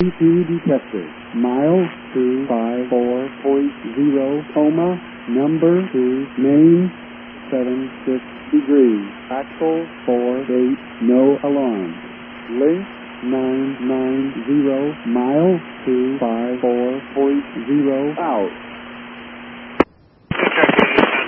2 detector. Mile 254.0, coma, number 2, main 76 degrees, axle 48, no alarm. Link 990, mile 254.0, out.